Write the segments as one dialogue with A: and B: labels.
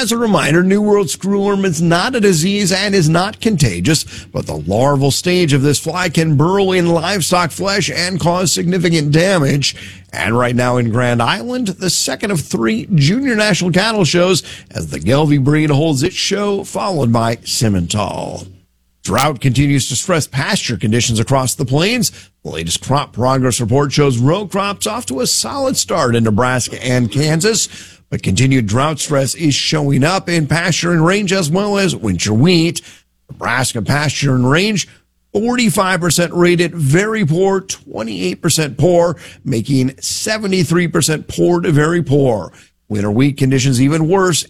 A: As a reminder, New World screwworm is not a disease and is not contagious, but the larval stage of this fly can burrow in livestock flesh and cause significant damage. And right now in Grand Island, the second of 3 junior national cattle shows as the Gelbvieh breed holds its show, followed by Simmental. Drought continues to stress pasture conditions across the plains. The latest crop progress report shows row crops off to a solid start in Nebraska and Kansas, but continued drought stress is showing up in pasture and range as well as winter wheat. Nebraska pasture and range, 45% rated very poor, 28% poor, making 73% poor to very poor. Winter wheat conditions even worse,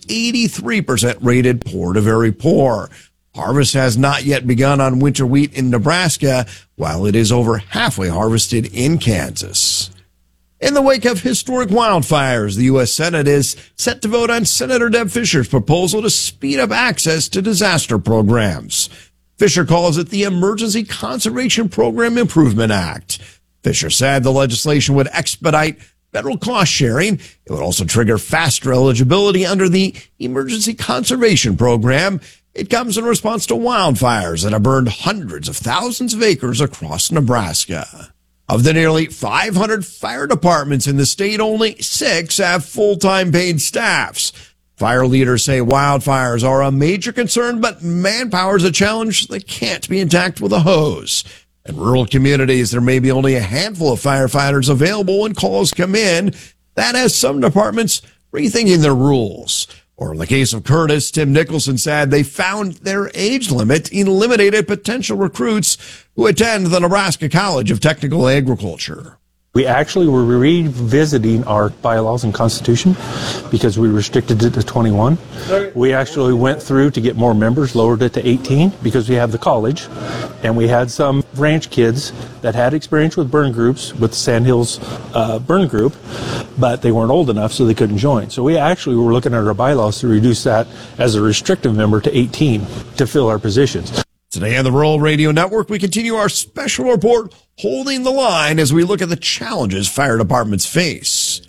A: 83% rated poor to very poor. Harvest has not yet begun on winter wheat in Nebraska, while it is over halfway harvested in Kansas. In the wake of historic wildfires, the U.S. Senate is set to vote on Senator Deb Fischer's proposal to speed up access to disaster programs. Fischer calls it the Emergency Conservation Program Improvement Act. Fischer said the legislation would expedite federal cost sharing. It would also trigger faster eligibility under the Emergency Conservation Program. It comes in response to wildfires that have burned hundreds of thousands of acres across Nebraska. Of the nearly 500 fire departments in the state, only 6 have full-time paid staffs. Fire leaders say wildfires are a major concern, but manpower is a challenge that can't be attacked with a hose. In rural communities, there may be only a handful of firefighters available when calls come in. That has some departments rethinking their rules. Or in the case of Curtis, Tim Nicholson said they found their age limit eliminated potential recruits who attend the Nebraska College of Technical Agriculture.
B: We actually were revisiting our bylaws and constitution because we restricted it to 21. We actually went through to get more members, lowered it to 18 because we have the college, and we had some ranch kids that had experience with burn groups, with Sandhills burn group, but they weren't old enough so they couldn't join. So we actually were looking at our bylaws to reduce that as a restrictive member to 18 to fill our positions.
A: Today on the Rural Radio Network, we continue our special report, Holding the Line, as we look at the challenges fire departments face.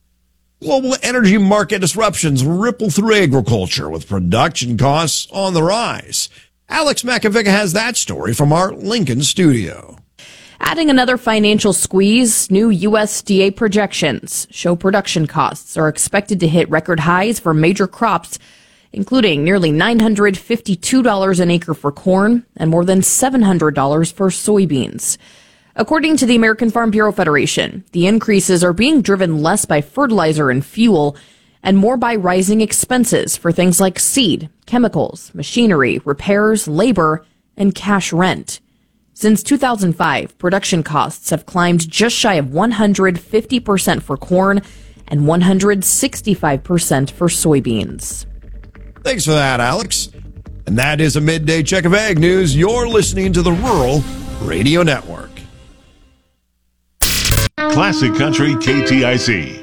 A: Global energy market disruptions ripple through agriculture, with production costs on the rise. Alex Makovic has that story from our Lincoln studio.
C: Adding another financial squeeze, new USDA projections show production costs are expected to hit record highs for major crops, including nearly $952 an acre for corn and more than $700 for soybeans. According to the American Farm Bureau Federation, the increases are being driven less by fertilizer and fuel and more by rising expenses for things like seed, chemicals, machinery, repairs, labor, and cash rent. Since 2005, production costs have climbed just shy of 150% for corn and 165% for soybeans.
A: Thanks for that, Alex. And that is a midday check of ag news. You're listening to the Rural Radio Network.
D: Classic Country KTIC.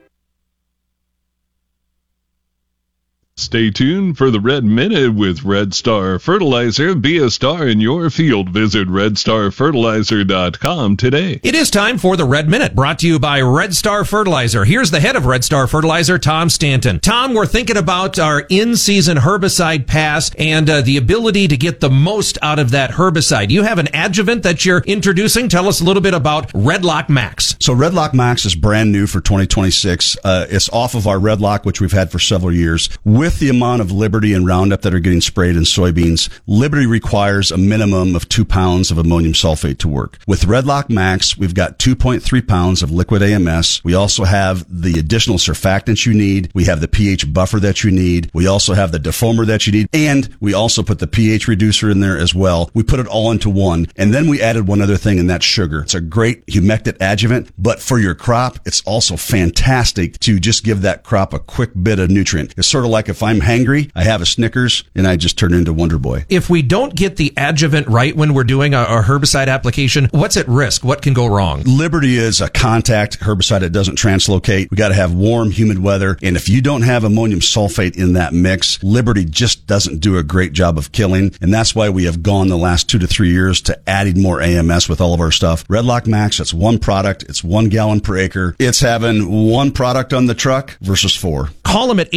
D: Stay tuned for the Red Minute with Red Star Fertilizer. Be a star in your field. Visit redstarfertilizer.com today.
E: It is time for the Red Minute, brought to you by Red Star Fertilizer. Here's the head of Red Star Fertilizer, Tom Stanton. Tom, we're thinking about our in-season herbicide pass and the ability to get the most out of that herbicide. You have an adjuvant that you're introducing. Tell us a little bit about Redlock Max.
F: So Redlock Max is brand new for 2026. It's off of our Redlock, which we've had for several years. With the amount of Liberty and Roundup that are getting sprayed in soybeans, Liberty requires a minimum of 2 pounds of ammonium sulfate to work. With Redlock Max, we've got 2.3 pounds of liquid AMS. We also have the additional surfactants you need. We have the pH buffer that you need. We also have the defoamer that you need. And we also put the pH reducer in there as well. We put it all into one. And then we added one other thing, and that's sugar. It's a great humectant adjuvant, but for your crop, it's also fantastic to just give that crop a quick bit of nutrient. It's sort of like if I'm hangry, I have a Snickers, and I just turn into Wonder Boy.
E: If we don't get the adjuvant right when we're doing a herbicide application, what's at risk? What can go wrong?
F: Liberty is a contact herbicide that doesn't translocate. We got to have warm, humid weather. And if you don't have ammonium sulfate in that mix, Liberty just doesn't do a great job of killing. And that's why we have gone the last 2 to 3 years to adding more AMS with all of our stuff. Redlock Max, it's one product. It's 1 gallon per acre. It's having one product on the truck versus 4.
E: Call them at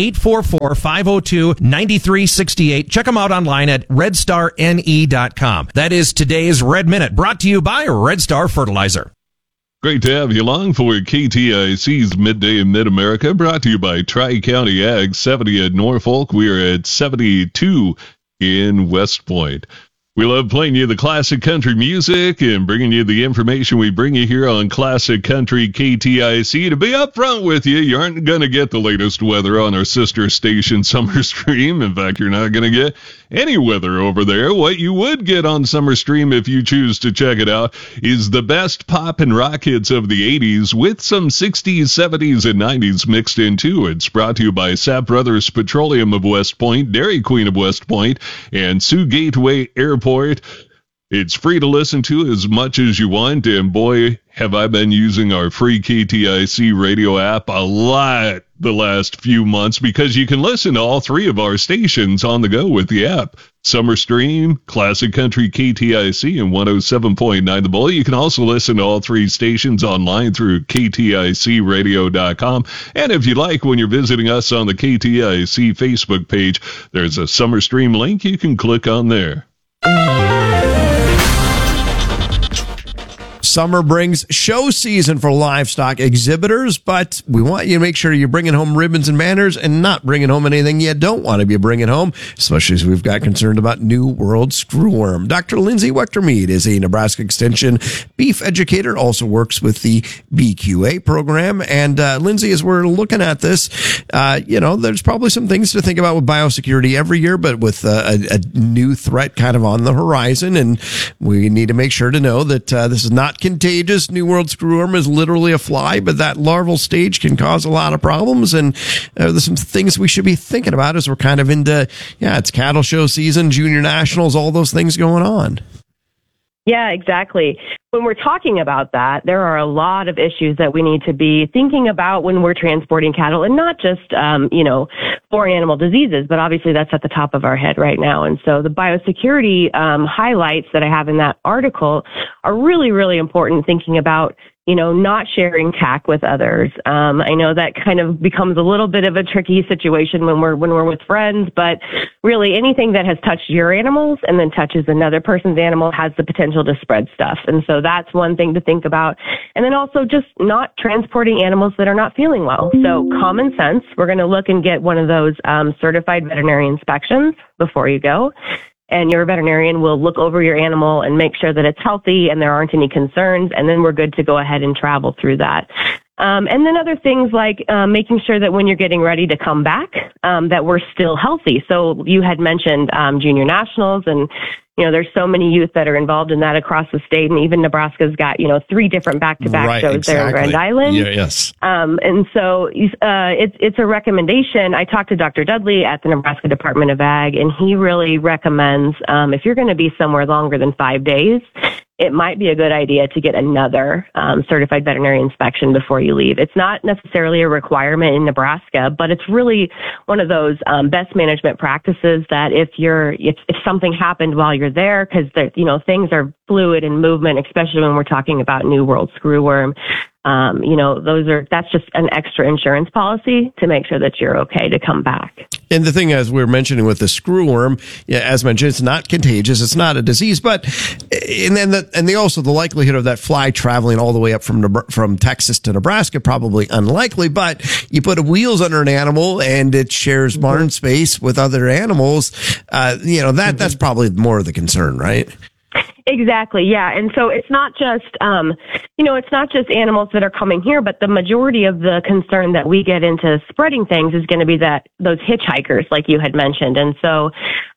E: 844-502-9368. Check them out online at redstarne.com. That is today's Red Minute, brought to you by Red Star Fertilizer.
D: Great to have you along for KTIC's Midday in Mid-America, brought to you by Tri-County Ag, 70 at Norfolk. We are at 72 in West Point. We love playing you the classic country music and bringing you the information we bring you here on Classic Country KTIC. To be upfront with you, you aren't going to get the latest weather on our sister station, Summer Stream. In fact, you're not going to get any weather over there. What you would get on Summer Stream, if you choose to check it out, is the best pop and rock hits of the 80s with some 60s, 70s, and 90s mixed in too. It's brought to you by Sapp Brothers Petroleum of West Point, Dairy Queen of West Point, and Sioux Gateway Airport. It's free to listen to as much as you want, and boy, have I been using our free KTIC radio app a lot the last few months, because you can listen to all three of our stations on the go with the app. Summer Stream, Classic Country KTIC, and 107.9 The Bull. You can also listen to all three stations online through KTICradio.com. And if you like, when you're visiting us on the KTIC Facebook page, there's a Summer Stream link you can click on there.
A: Summer brings show season for livestock exhibitors, but we want you to make sure you're bringing home ribbons and banners and not bringing home anything you don't want to be bringing home, especially as we've got concerned about New World screwworm. Dr. Lindsay Wechtermead is a Nebraska Extension beef educator, also works with the BQA program. And Lindsay, as we're looking at this, there's probably some things to think about with biosecurity every year, but with a new threat kind of on the horizon. And we need to make sure to know that this is not contagious. New World screwworm is literally a fly, but that larval stage can cause a lot of problems. And there's some things we should be thinking about as we're kind of into, it's cattle show season, junior nationals, all those things going on.
G: Yeah, exactly. When we're talking about that, there are a lot of issues that we need to be thinking about when we're transporting cattle, and not just, foreign animal diseases, but obviously that's at the top of our head right now. And so the biosecurity highlights that I have in that article are really, really important, thinking about not sharing tack with others. I know that kind of becomes a little bit of a tricky situation when we're with friends, but really anything that has touched your animals and then touches another person's animal has the potential to spread stuff. And so that's one thing to think about. And then also just not transporting animals that are not feeling well. So common sense, we're going to look and get one of those certified veterinary inspections before you go. And your veterinarian will look over your animal and make sure that it's healthy and there aren't any concerns. And then we're good to go ahead and travel through that. And then other things like making sure that when you're getting ready to come back, that we're still healthy. So you had mentioned junior nationals, and there's so many youth that are involved in that across the state, and even Nebraska's got 3 different back-to-back shows there in Grand Island.
A: Yeah, yes.
G: And so it's a recommendation. I talked to Dr. Dudley at the Nebraska Department of Ag, and he really recommends if you're going to be somewhere longer than 5 days, it might be a good idea to get another certified veterinary inspection before you leave. It's not necessarily a requirement in Nebraska, but it's really one of those best management practices that if something happened while you're there, because things are fluid in movement, especially when we're talking about New World screwworm. That's just an extra insurance policy to make sure that you're okay to come back.
A: And the thing, as we were mentioning with the screwworm, as mentioned, it's not contagious, it's not a disease, but the likelihood of that fly traveling all the way up from Texas to Nebraska, probably unlikely. But you put wheels under an animal and it shares barn space with other animals. That's probably more of the concern, right?
G: Exactly. Yeah. And so it's not just, it's not just animals that are coming here, but the majority of the concern that we get into spreading things is going to be those hitchhikers, like you had mentioned. And so,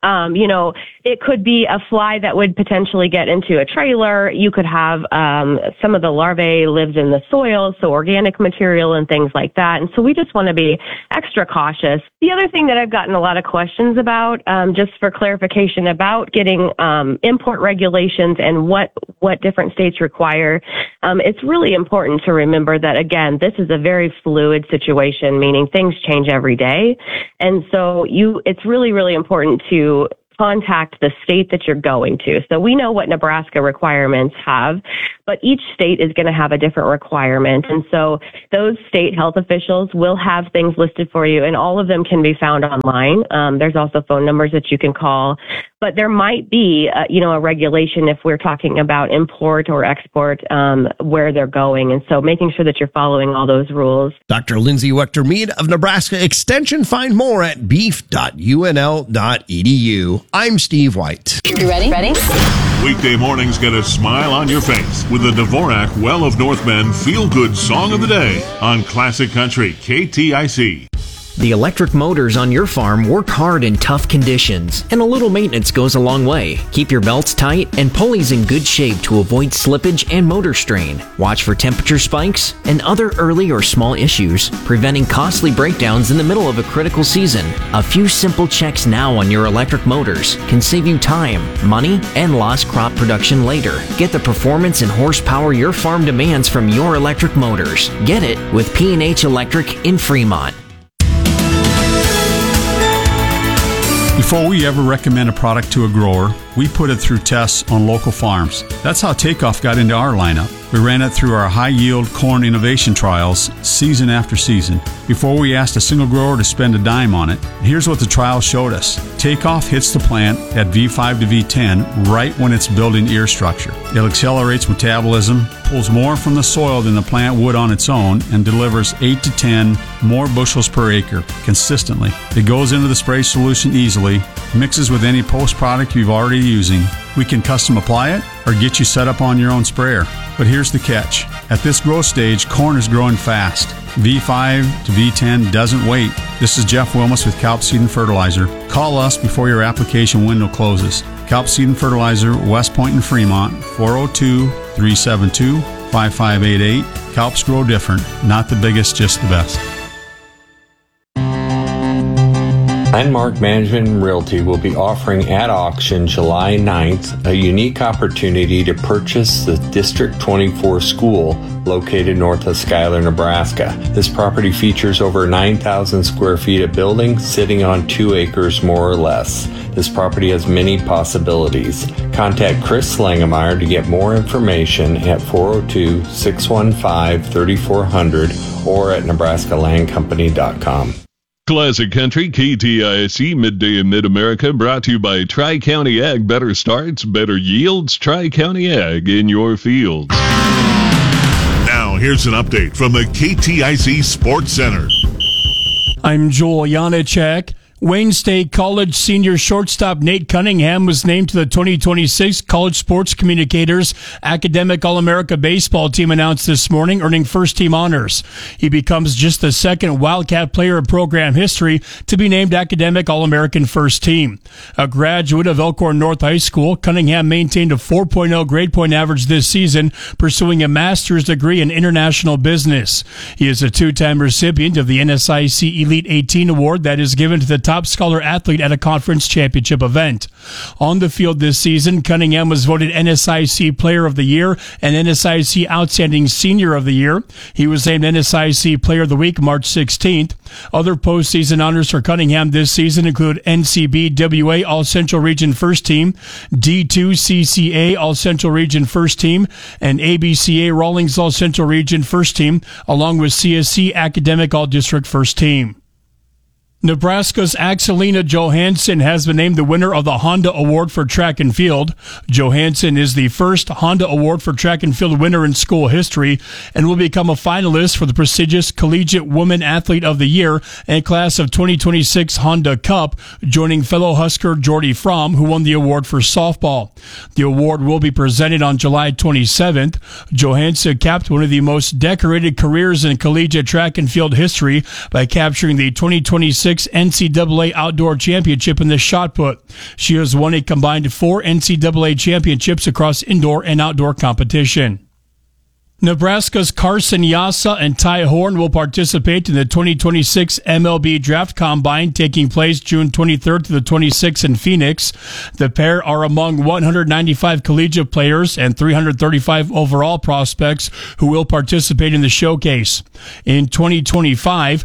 G: it could be a fly that would potentially get into a trailer. You could have, some of the larvae lives in the soil, so organic material and things like that. And so we just want to be extra cautious. The other thing that I've gotten a lot of questions about, just for clarification about getting, import regulations and what different states require. It's really important to remember that, again, this is a very fluid situation, meaning things change every day. And so it's really, really important to contact the state that you're going to. So we know what Nebraska requirements have, but but each state is going to have a different requirement. And so those state health officials will have things listed for you, and all of them can be found online. There's also phone numbers that you can call. But there might be, a regulation if we're talking about import or export, where they're going. And so making sure that you're following all ththose rules.
A: Dr. Lindsay Wechter-Mead of Nebraska Extension. Find more at beef.unl.edu. I'm Steve White.
H: You ready?
I: Weekday mornings get a smile on your face with the Dvorak Well of North Bend Feel Good Song of the Day on Classic Country KTIC.
J: The electric motors on your farm work hard in tough conditions, and a little maintenance goes a long way. Keep your belts tight and pulleys in good shape to avoid slippage and motor strain. Watch for temperature spikes and other early or small issues, preventing costly breakdowns in the middle of a critical season. A few simple checks now on your electric motors can save you time, money, and lost crop production later. Get the performance and horsepower your farm demands from your electric motors. Get it with P&H Electric in Fremont.
K: Before we ever recommend a product to a grower, we put it through tests on local farms. That's how Takeoff got into our lineup. We ran it through our high-yield corn innovation trials season after season. Before we asked a single grower to spend a dime on it, here's what the trials showed us. Takeoff hits the plant at V5 to V10 right when it's building ear structure. It accelerates metabolism, pulls more from the soil than the plant would on its own, and delivers 8 to 10 more bushels per acre consistently. It goes into the spray solution easily, mixes with any post product you've already using. We can custom apply it or get you set up on your own sprayer. But here's the catch. At this growth stage, corn is growing fast. V5 to V10 doesn't wait. This is Jeff Wilmus with Kalp Seed and Fertilizer. Call us before your application window closes. Kalp Seed and Fertilizer, West Point and Fremont, 402-372-5588. Kalps grow different. Not the biggest, just the best.
L: Landmark Management and Realty will be offering at auction July 9th a unique opportunity to purchase the District 24 school located north of Schuyler, Nebraska. This property features over 9,000 square feet of building sitting on 2 acres more or less. This property has many possibilities. Contact Chris Slangemeyer to get more information at 402-615-3400 or at nebraskalandcompany.com.
D: Classic Country, KTIC, Midday in Mid-America, brought to you by Tri-County Ag. Better starts, better yields, Tri-County Ag in your fields.
I: Now, here's an update from the KTIC Sports Center.
M: I'm Joel Janacek. Wayne State College senior shortstop Nate Cunningham was named to the 2026 College Sports Communicators Academic All-America Baseball team announced this morning, earning first-team honors. He becomes just the second Wildcat player in program history to be named Academic All-American First Team. A graduate of Elkhorn North High School, Cunningham maintained a 4.0 grade point average this season, pursuing a master's degree in international business. He is a two-time recipient of the NSIC Elite 18 Award that is given to the top scholar athlete at a conference championship event. On the field this season, Cunningham was voted NSIC Player of the Year and NSIC Outstanding Senior of the Year. He was named NSIC Player of the Week March 16th. Other postseason honors for Cunningham this season include NCBWA All Central Region First Team, D2 CCA All Central Region First Team, and ABCA Rawlings All Central Region First Team, along with CSC Academic All District First Team. Nebraska's Axelina Johansson has been named the winner of the Honda Award for Track and Field. Johansson is the first Honda Award for Track and Field winner in school history and will become a finalist for the prestigious Collegiate Woman Athlete of the Year and class of 2026 Honda Cup, joining fellow Husker Jordy Fromm, who won the award for softball. The award will be presented on July 27th. Johansson capped one of the most decorated careers in collegiate track and field history by capturing the 2026 NCAA Outdoor Championship in the shot put. She has won a combined 4 NCAA championships across indoor and outdoor competition. Nebraska's Carson Yassa and Ty Horn will participate in the 2026 MLB Draft Combine taking place June 23rd to the 26th in Phoenix. The pair are among 195 collegiate players and 335 overall prospects who will participate in the showcase. In 2025,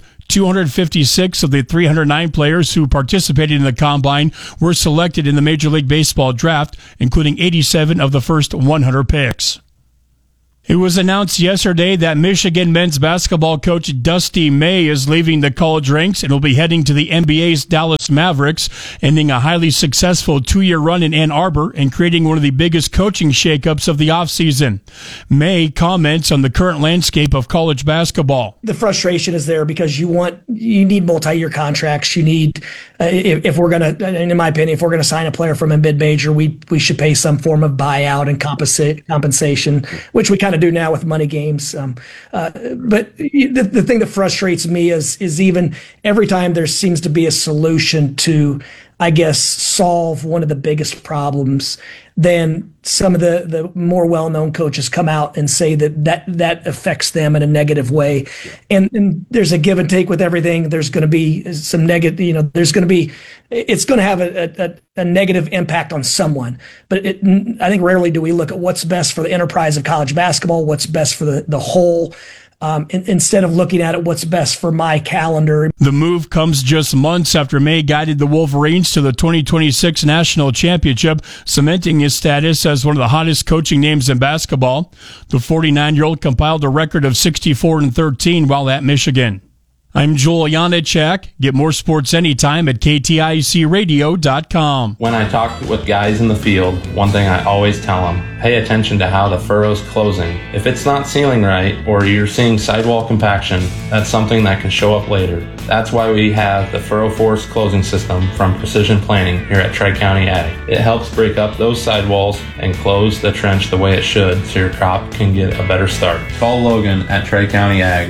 M: 256 of the 309 players who participated in the Combine were selected in the Major League Baseball draft, including 87 of the first 100 picks. It was announced yesterday that Michigan men's basketball coach Dusty May is leaving the college ranks and will be heading to the NBA's Dallas Mavericks, ending a highly successful 2-year run in Ann Arbor and creating one of the biggest coaching shakeups of the offseason. May comments on the current landscape of college basketball.
H: The frustration is there because you need multi-year contracts. You need, if we're going to, in my opinion, if we're going to sign a player from a mid-major, we should pay some form of buyout and compensation, which we kind of do now with money games. But the thing that frustrates me is even every time there seems to be a solution to, I guess, solve one of the biggest problems, then some of the more well-known coaches come out and say that affects them in a negative way. And there's a give and take with everything. There's going to be some negative, it's going to have a negative impact on someone. But I think rarely do we look at what's best for the enterprise of college basketball, what's best for the whole, instead of looking at it, what's best for my calendar.
M: The move comes just months after May guided the Wolverines to the 2026 National Championship, cementing his status as one of the hottest coaching names in basketball. The 49-year-old compiled a record of 64-13 while at Michigan. I'm Joel Janacek. Get more sports anytime at KTICradio.com.
N: When I talk with guys in the field, one thing I always tell them, pay attention to how the furrow's closing. If it's not sealing right or you're seeing sidewall compaction, that's something that can show up later. That's why we have the Furrow Force closing system from Precision Planning here at Tri-County Ag. It helps break up those sidewalls and close the trench the way it should so your crop can get a better start. Call Logan at Tri-County Ag,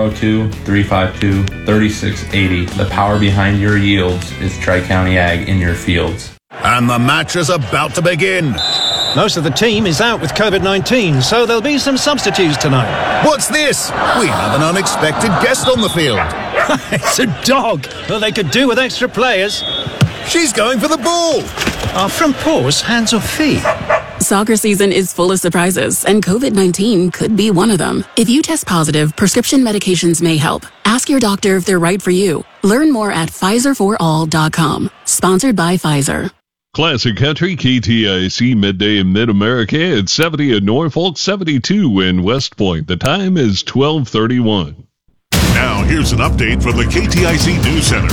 N: 402-352-3680. The power behind your yields is Tri-County Ag in your fields.
O: And the match is about to begin.
P: Most of the team is out with COVID-19, so there'll be some substitutes tonight.
O: What's this? We have an unexpected guest on the field.
P: It's a dog. Well, they could do with extra players.
O: She's going for the ball.
P: Are front paws hands or feet?
Q: Soccer season is full of surprises, and COVID-19 could be one of them. If you test positive, prescription medications may help. Ask your doctor if they're right for you. Learn more at PfizerForAll.com. Sponsored by Pfizer.
D: Classic Country, KTIC Midday in Mid-America at 70 in Norfolk, 72 in West Point. The time is 12:31.
I: Now, here's an update from the KTIC News Center.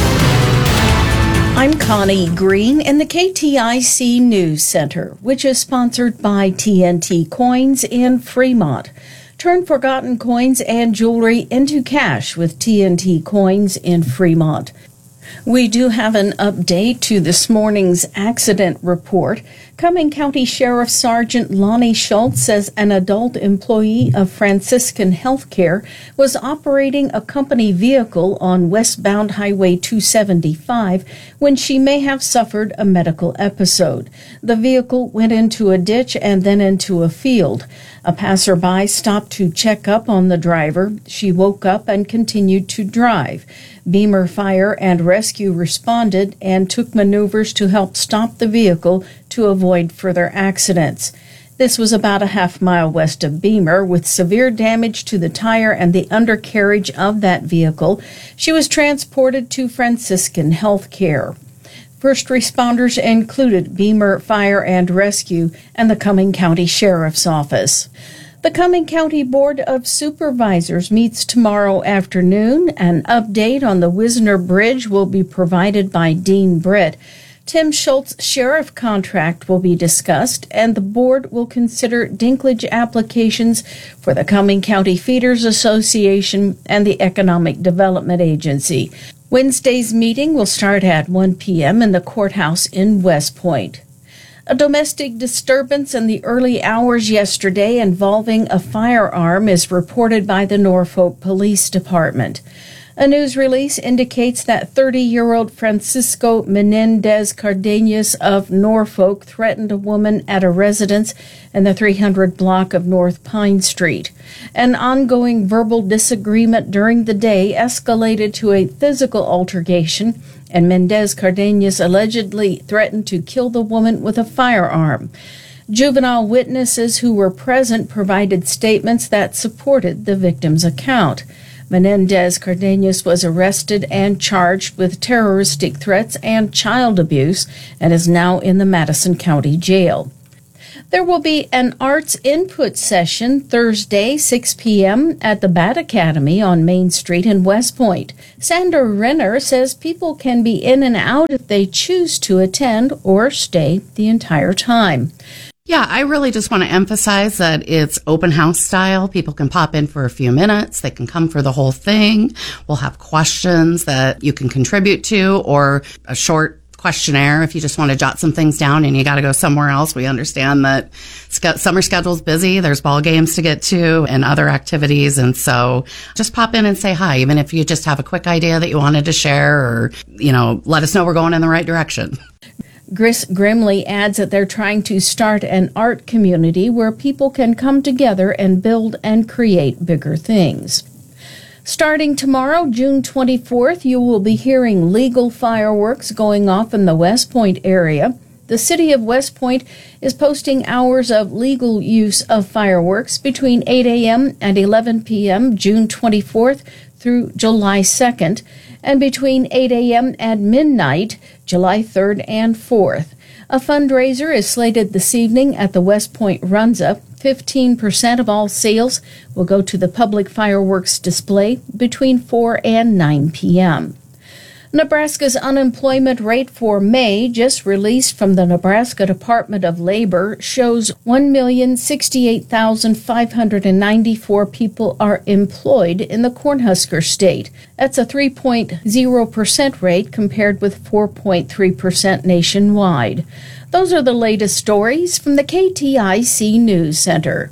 R: I'm Connie Green in the KTIC News Center, which is sponsored by TNT Coins in Fremont. Turn forgotten coins and jewelry into cash with TNT Coins in Fremont. We do have an update to this morning's accident report. Cumming County Sheriff Sergeant Lonnie Schultz says an adult employee of Franciscan Healthcare was operating a company vehicle on westbound Highway 275 when she may have suffered a medical episode. The vehicle went into a ditch and then into a field. A passerby stopped to check up on the driver. She woke up and continued to drive. Beamer Fire and Rescue responded and took maneuvers to help stop the vehicle to avoid further accidents. This was about a half-mile west of Beamer with severe damage to the tire and the undercarriage of that vehicle. She was transported to Franciscan Healthcare. First responders included Beamer Fire and Rescue and the Cumming County Sheriff's Office. The Cumming County Board of Supervisors meets tomorrow afternoon. An update on the Wisner Bridge will be provided by Dean Britt. Tim Schultz's sheriff contract will be discussed, and the board will consider dinklage applications for the Cumming County Feeders Association and the Economic Development Agency. Wednesday's meeting will start at 1 p.m. in the courthouse in West Point. A domestic disturbance in the early hours yesterday involving a firearm is reported by the Norfolk Police Department. A news release indicates that 30-year-old Francisco Menendez Cardenas of Norfolk threatened a woman at a residence in the 300 block of North Pine Street. An ongoing verbal disagreement during the day escalated to a physical altercation, and Mendez Cardenas allegedly threatened to kill the woman with a firearm. Juvenile witnesses who were present provided statements that supported the victim's account. Menendez Cardenas was arrested and charged with terroristic threats and child abuse and is now in the Madison County Jail. There will be an arts input session Thursday, 6 p.m. at the Bat Academy on Main Street in West Point. Sandra Renner says people can be in and out if they choose to attend or stay the entire time.
S: Yeah, I really just want to emphasize that it's open house style. People can pop in for a few minutes. They can come for the whole thing. We'll have questions that you can contribute to or a short questionnaire if you just want to jot some things down and you got to go somewhere else. We understand that summer schedule's busy. There's ball games to get to and other activities. And so just pop in and say hi, even if you just have a quick idea that you wanted to share or, let us know we're going in the right direction.
R: Chris Grimley adds that they're trying to start an art community where people can come together and build and create bigger things. Starting tomorrow, June 24th, you will be hearing legal fireworks going off in the West Point area. The city of West Point is posting hours of legal use of fireworks between 8 a.m. and 11 p.m. June 24th through July 2nd, and between 8 a.m. and midnight, July 3rd and 4th. A fundraiser is slated this evening at the West Point Runza. 15% of all sales will go to the public fireworks display between 4 and 9 p.m. Nebraska's unemployment rate for May, just released from the Nebraska Department of Labor, shows 1,068,594 people are employed in the Cornhusker state. That's a 3.0% rate compared with 4.3% nationwide. Those are the latest stories from the KTIC News Center.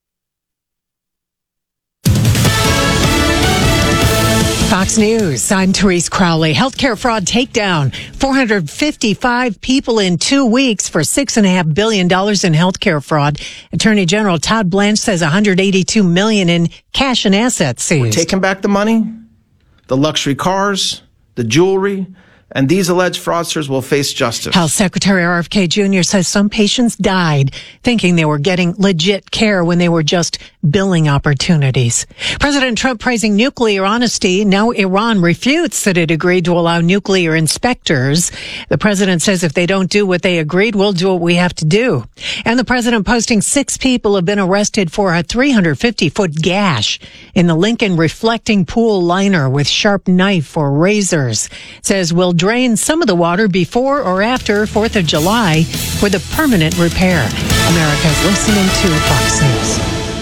T: Fox News, I'm Therese Crowley. Healthcare fraud takedown. 455 people in 2 weeks for $6.5 billion in healthcare fraud. Attorney General Todd Blanche says $182 million in cash and assets seized.
U: We're taking back the money, the luxury cars, the jewelry, and these alleged fraudsters will face justice.
T: Health Secretary RFK Jr. says some patients died thinking they were getting legit care when they were just billing opportunities. President Trump praising nuclear honesty. Now Iran refutes that it agreed to allow nuclear inspectors. The president says if they don't do what they agreed, we'll do what we have to do. And the president posting 6 people have been arrested for a 350-foot gash in the Lincoln reflecting pool liner with sharp knife or razors. Says we'll drain some of the water before or after 4th of July with a permanent repair. America's listening to Fox News.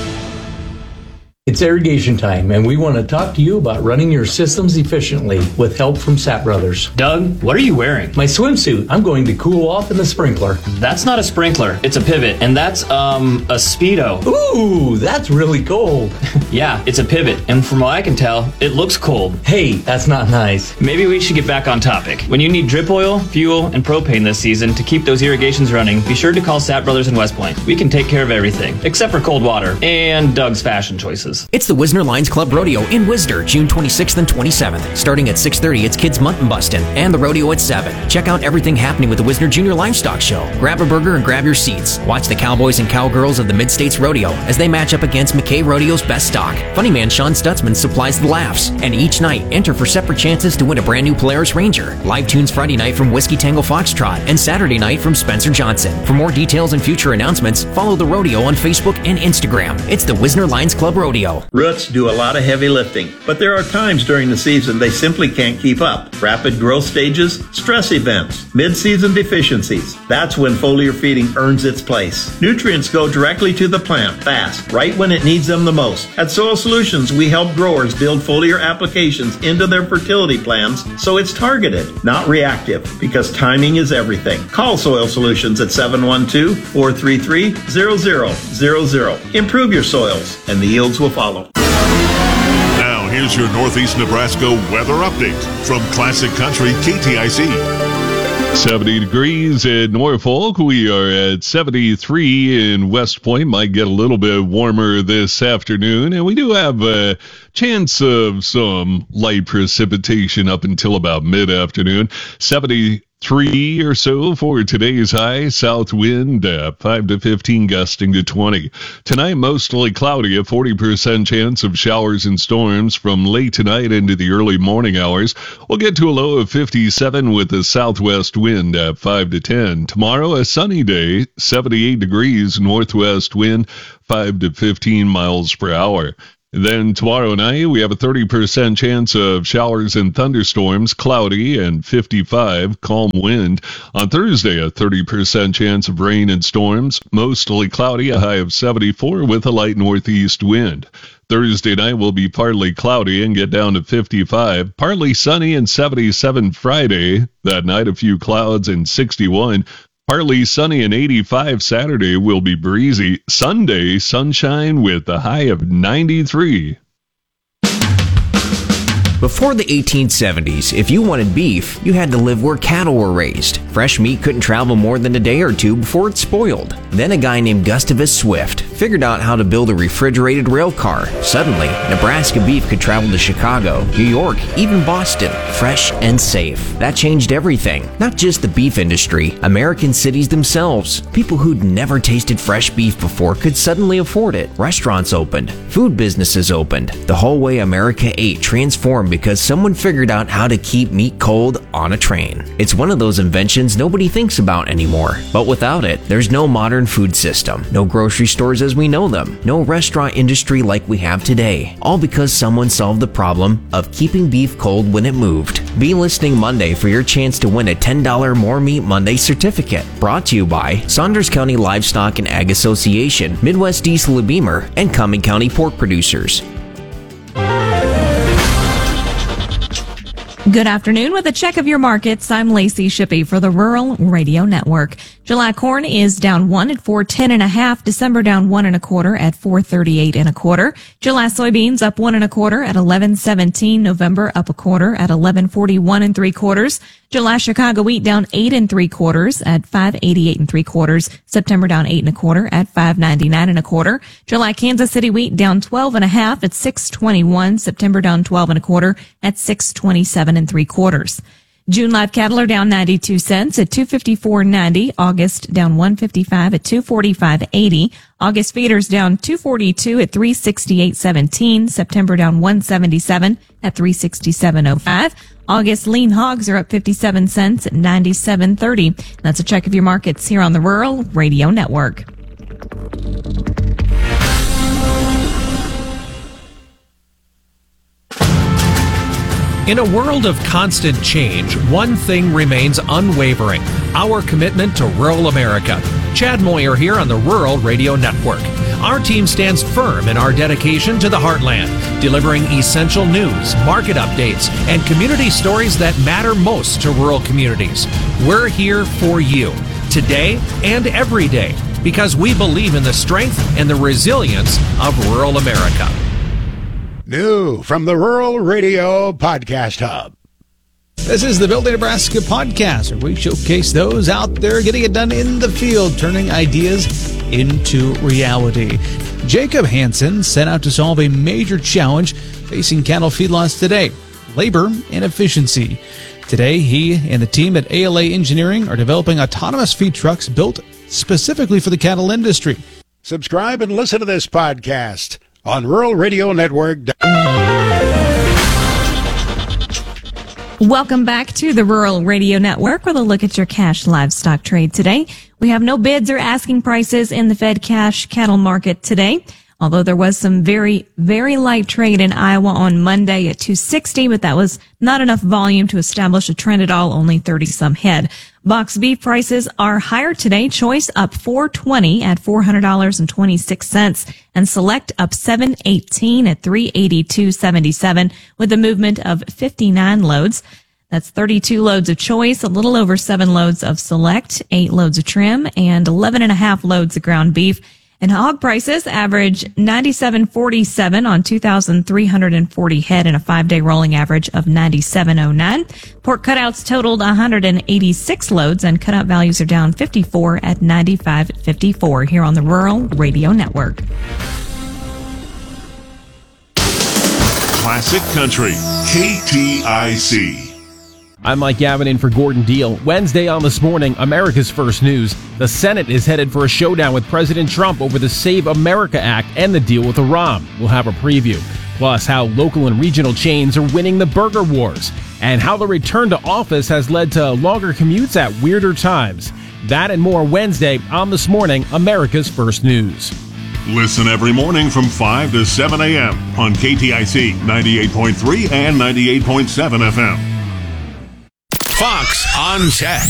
V: It's irrigation time, and we want to talk to you about running your systems efficiently with help from Sapp Brothers.
W: Doug, what are you wearing?
V: My swimsuit. I'm going to cool off in the sprinkler.
W: That's not a sprinkler. It's a pivot, and that's, a Speedo.
V: Ooh, that's really cold.
W: Yeah, it's a pivot, and from what I can tell, it looks cold.
V: Hey, that's not nice.
W: Maybe we should get back on topic. When you need drip oil, fuel, and propane this season to keep those irrigations running, be sure to call Sapp Brothers in West Point. We can take care of everything, except for cold water and Doug's fashion choices.
J: It's the Wisner Lions Club Rodeo in Wisner, June 26th and 27th. Starting at 6:30, it's Kids Mutton Bustin' and the rodeo at 7. Check out everything happening with the Wisner Junior Livestock Show. Grab a burger and grab your seats. Watch the cowboys and cowgirls of the Mid-States Rodeo as they match up against McKay Rodeo's best stock. Funny man Sean Stutzman supplies the laughs. And each night, enter for separate chances to win a brand new Polaris Ranger. Live tunes Friday night from Whiskey Tango Foxtrot and Saturday night from Spencer Johnson. For more details and future announcements, follow the rodeo on Facebook and Instagram. It's the Wisner Lions Club Rodeo.
X: Roots do a lot of heavy lifting, but there are times during the season they simply can't keep up. Rapid growth stages, stress events, mid-season deficiencies. That's when foliar feeding earns its place. Nutrients go directly to the plant fast, right when it needs them the most. At Soil Solutions, we help growers build foliar applications into their fertility plans so it's targeted, not reactive, because timing is everything. Call Soil Solutions at 712-433-0000. Improve your soils, and the yields will follow.
I: Now, here's your Northeast Nebraska weather update from Classic Country KTIC.
D: 70 degrees in Norfolk. We are at 73 in West Point. Might get a little bit warmer this afternoon. And we do have a chance of some light precipitation up until about mid-afternoon. 73 3 or so for today's high. South wind 5 to 15, gusting to 20. Tonight, mostly cloudy, a 40% chance of showers and storms from late tonight into the early morning hours. We'll get to a low of 57 with a southwest wind at 5 to 10. Tomorrow, a sunny day, 78 degrees, northwest wind 5 to 15 miles per hour. Then tomorrow night, we have a 30% chance of showers and thunderstorms, cloudy and 55, calm wind. On Thursday, a 30% chance of rain and storms, mostly cloudy, a high of 74 with a light northeast wind. Thursday night will be partly cloudy and get down to 55, partly sunny and 77 Friday. That night, a few clouds and 61. Partly sunny and 85 Saturday will be breezy. Sunday, sunshine with a high of 93.
J: Before the 1870s, if you wanted beef, you had to live where cattle were raised. Fresh meat couldn't travel more than a day or two before it spoiled. Then a guy named Gustavus Swift figured out how to build a refrigerated rail car. Suddenly, Nebraska beef could travel to Chicago, New York, even Boston, fresh and safe. That changed everything. Not just the beef industry, American cities themselves. People who'd never tasted fresh beef before could suddenly afford it. Restaurants opened. Food businesses opened. The whole way America ate transformed because someone figured out how to keep meat cold on a train. It's one of those inventions nobody thinks about anymore. But without it, there's no modern food system, no grocery stores as we know them, no restaurant industry like we have today. All because someone solved the problem of keeping beef cold when it moved. Be listening Monday for your chance to win a $10 More Meat Monday certificate. Brought to you by Saunders County Livestock and Ag Association, Midwest Diesel Beamer, and Cumming County Pork Producers.
B: Good afternoon. With a check of your markets, I'm Lacey Shippey for the Rural Radio Network. July corn is down 1 at 4.10 December down 1 1/4 at 4.38 1/4. July soybeans up 1 1/4 at 11.17. November up 1/4 at 11.41 3/4. July Chicago wheat down 8 3/4 at 5.88 3/4. September down 8 1/4 at 5.99 1/4. July Kansas City wheat down 12 1/2 at 6.21. September down 12 1/4 at 6.27 3/4. June live cattle are down 92 cents at 254.90. August down 155 at 245.80. August feeders down 242 at 368.17. September down 177 at 367.05. August lean hogs are up 57 cents at 97.30. That's a check of your markets here on the Rural Radio Network.
C: In a world of constant change, one thing remains unwavering: our commitment to rural America. Chad Moyer here on the Rural Radio Network. Our team stands firm in our dedication to the heartland, delivering essential news, market updates, and community stories that matter most to rural communities. We're here for you, today and every day, because we believe in the strength and the resilience of rural America.
E: New from the Rural Radio Podcast Hub.
P: This is the Building Nebraska podcast, where we showcase those out there getting it done in the field, turning ideas into reality. Jacob Hansen set out to solve a major challenge facing cattle feedlots today: labor and efficiency. Today, he and the team at ALA Engineering are developing autonomous feed trucks built specifically for the cattle industry.
E: Subscribe and listen to this podcast on Rural Radio Network.
B: Welcome back to the Rural Radio Network with a look at your cash livestock trade today. We have no bids or asking prices in the Fed cash cattle market today, although there was some very, very light trade in Iowa on Monday at 260, but that was not enough volume to establish a trend at all, only 30-some head. Box beef prices are higher today. Choice up $4.20 at $400.26, and Select up $7.18 at $382.77, with a movement of 59 loads. That's 32 loads of Choice, a little over 7 loads of Select, 8 loads of Trim, and 11.5 loads of ground beef. And hog prices average $97.47 on 2,340 head and a 5-day rolling average of $97.09. Pork cutouts totaled 186 loads, and cutout values are down 54 at $95.54 here on the Rural Radio Network.
I: Classic Country, KTIC.
A: I'm Mike Gavin in for Gordon Deal. Wednesday on This Morning, America's First News. The Senate is headed for a showdown with President Trump over the Save America Act and the deal with Iran. We'll have a preview. Plus, how local and regional chains are winning the burger wars, and how the return to office has led to longer commutes at weirder times. That and more Wednesday on This Morning, America's First News.
I: Listen every morning from 5 to 7 a.m. on KTIC 98.3 and 98.7 FM.
F: Fox on Tech.